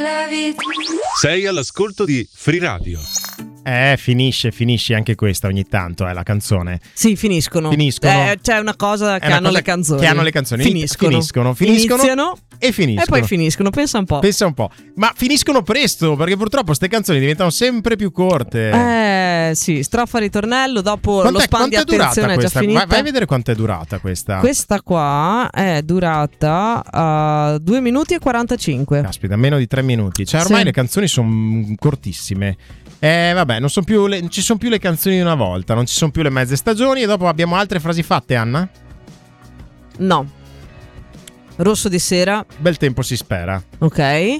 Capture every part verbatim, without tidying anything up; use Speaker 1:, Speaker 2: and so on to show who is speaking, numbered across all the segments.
Speaker 1: la vita.
Speaker 2: Sei all'ascolto di Free Radio.
Speaker 3: Eh, finisce, finisce anche questa ogni tanto, è eh, la canzone.
Speaker 4: Sì, finiscono.
Speaker 3: Finiscono.
Speaker 4: Eh, c'è una cosa che
Speaker 3: una
Speaker 4: hanno
Speaker 3: cosa
Speaker 4: le canzoni.
Speaker 3: Che hanno le canzoni.
Speaker 4: Finiscono.
Speaker 3: Finiscono, finiscono.
Speaker 4: Iniziano
Speaker 3: e finiscono.
Speaker 4: E poi finiscono, pensa un po'.
Speaker 3: Pensa un po'. Ma finiscono presto, perché purtroppo queste canzoni diventano sempre più corte.
Speaker 4: Eh, sì, strofa, ritornello, dopo
Speaker 3: Quant'è,
Speaker 4: lo span di attenzione è già
Speaker 3: questa?
Speaker 4: finita.
Speaker 3: Vai, vai a vedere quanto è durata questa.
Speaker 4: Questa qua è durata uh, due minuti e quarantacinque.
Speaker 3: Caspita, meno di tre minuti. Cioè ormai
Speaker 4: Sì.
Speaker 3: le canzoni sono cortissime. Eh vabbè, non, son più le, non ci sono più le canzoni di una volta, non ci sono più le mezze stagioni. E dopo abbiamo altre frasi fatte, Anna?
Speaker 4: No. Rosso di sera.
Speaker 3: Bel tempo si spera.
Speaker 4: Ok.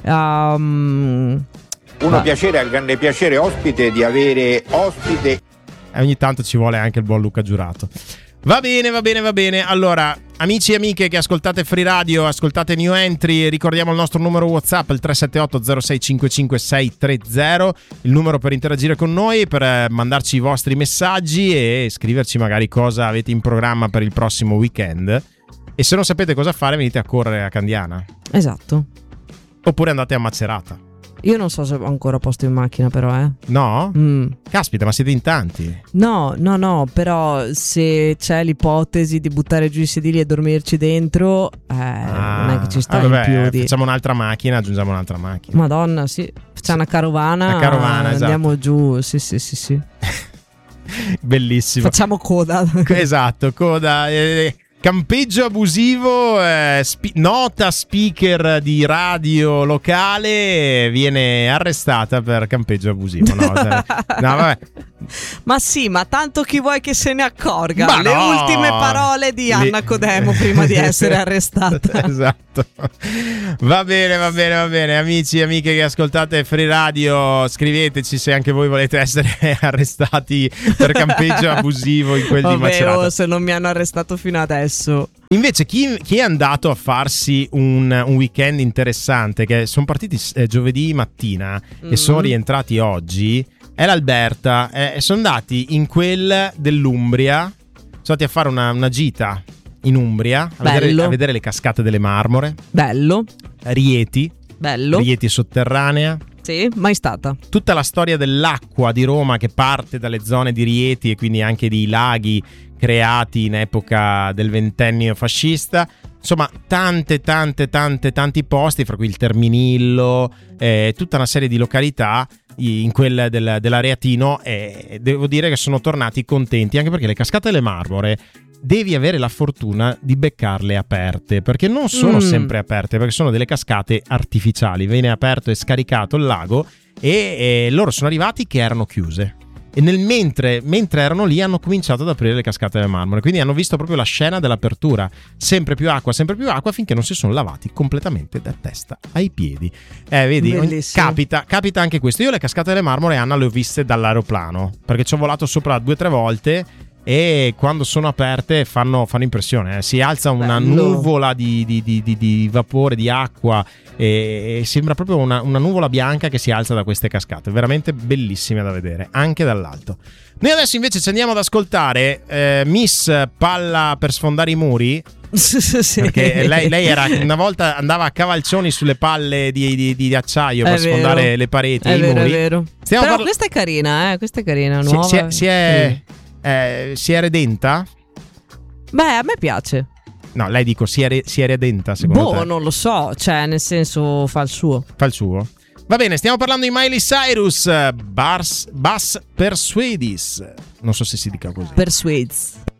Speaker 4: Um,
Speaker 5: Uno piacere, al grande piacere ospite di avere ospite.
Speaker 3: E ogni tanto ci vuole anche il buon Luca Giurato. Va bene, va bene, va bene. Allora, amici e amiche che ascoltate Free Radio, ascoltate New Entry, ricordiamo il nostro numero WhatsApp, il tre sette otto zero sei cinque cinque sei tre zero, il numero per interagire con noi, per mandarci i vostri messaggi e scriverci magari cosa avete in programma per il prossimo weekend. E se non sapete cosa fare, venite a correre a Candiana.
Speaker 4: esatto.
Speaker 3: Oppure andate a Macerata.
Speaker 4: Io non so se ho ancora posto in macchina, però, eh.
Speaker 3: No?
Speaker 4: Mm.
Speaker 3: Caspita, ma siete in tanti.
Speaker 4: No, no, no, però se c'è l'ipotesi di buttare giù i sedili e dormirci dentro, eh,
Speaker 3: Ah,
Speaker 4: non è che ci sta
Speaker 3: ah,
Speaker 4: in
Speaker 3: vabbè,
Speaker 4: più di...
Speaker 3: facciamo un'altra macchina, aggiungiamo un'altra macchina.
Speaker 4: Madonna, sì. Facciamo una carovana.
Speaker 3: Una carovana, esatto.
Speaker 4: Andiamo giù, sì, sì, sì, sì.
Speaker 3: Bellissimo.
Speaker 4: Facciamo coda.
Speaker 3: Esatto, coda. Eh, campeggio abusivo, eh, spi- nota speaker di radio locale viene arrestata per campeggio abusivo. No, cioè, no vabbè.
Speaker 4: Ma sì, ma tanto chi vuoi che se ne accorga?
Speaker 3: Ma
Speaker 4: Le
Speaker 3: no!
Speaker 4: ultime parole di Anna
Speaker 3: Le-
Speaker 4: Codemo prima di essere arrestata.
Speaker 3: Esatto. Va bene, va bene, va bene. Amici e amiche che ascoltate Free Radio, scriveteci se anche voi volete essere arrestati per campeggio abusivo in quel di
Speaker 4: Vabbè,
Speaker 3: Macerata.
Speaker 4: oh, se non mi hanno arrestato fino adesso.
Speaker 3: Invece chi, chi è andato a farsi un, un weekend interessante, che sono partiti eh, giovedì mattina
Speaker 4: Mm.
Speaker 3: e sono rientrati oggi, è l'Alberta, e sono andati in quel dell'Umbria, sono andati a fare una, una gita in Umbria a vedere,
Speaker 4: Bello.
Speaker 3: a vedere le cascate delle Marmore,
Speaker 4: Bello,
Speaker 3: Rieti,
Speaker 4: bello.
Speaker 3: Rieti sotterranea,
Speaker 4: Sì, mai stata.
Speaker 3: tutta la storia dell'acqua di Roma che parte dalle zone di Rieti e quindi anche di laghi creati in epoca del ventennio fascista. Insomma, tante, tante, tante, tanti posti, fra cui il Terminillo, eh, tutta una serie di località in quella del, dell'Areatino, e devo dire che sono tornati contenti, anche perché le cascate delle Marmore devi avere la fortuna di beccarle aperte, perché non sono
Speaker 4: Mm.
Speaker 3: sempre aperte, perché sono delle cascate artificiali. Viene aperto e scaricato il lago e, e loro sono arrivati che erano chiuse. E nel mentre, mentre erano lì hanno cominciato ad aprire le cascate delle Marmore, quindi hanno visto proprio la scena dell'apertura, sempre più acqua, sempre più acqua, finché non si sono lavati completamente da testa ai piedi. Eh, vedi, ogni-
Speaker 4: Bellissimo.
Speaker 3: capita, capita anche questo. Io le cascate delle Marmore, Anna, le ho viste dall'aeroplano, perché ci ho volato sopra due o tre volte e quando sono aperte fanno, fanno impressione, eh. Si alza una
Speaker 4: Bello.
Speaker 3: nuvola di, di, di, di, di vapore, di acqua, e, e sembra proprio una, una nuvola bianca che si alza da queste cascate, veramente bellissime da vedere anche dall'alto. Noi adesso invece ci andiamo ad ascoltare eh, Miss Palla per sfondare i muri,
Speaker 4: Sì.
Speaker 3: perché lei, lei era una volta andava a cavalcioni sulle palle di, di, di acciaio
Speaker 4: È
Speaker 3: per
Speaker 4: vero.
Speaker 3: sfondare le pareti,
Speaker 4: È
Speaker 3: i
Speaker 4: vero,
Speaker 3: muri.
Speaker 4: è vero.
Speaker 3: Stiamo
Speaker 4: Però
Speaker 3: parla-
Speaker 4: questa è carina, eh? Questa è carina,
Speaker 3: si,
Speaker 4: nuova.
Speaker 3: si è, si è,
Speaker 4: Sì.
Speaker 3: eh, si è redenta?
Speaker 4: Beh, a me piace.
Speaker 3: No, lei dico si è, re- si è redenta secondo
Speaker 4: Boh,
Speaker 3: te?
Speaker 4: non lo so, cioè, nel senso, fa il suo.
Speaker 3: Fa il suo. Va bene, stiamo parlando di Miley Cyrus, Bars, Bass Persuadis. Non so se si dica così.
Speaker 4: Persuades.